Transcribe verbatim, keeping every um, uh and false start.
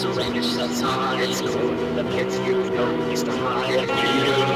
surrender, that's all. It's cool. The pits you know, it's the high.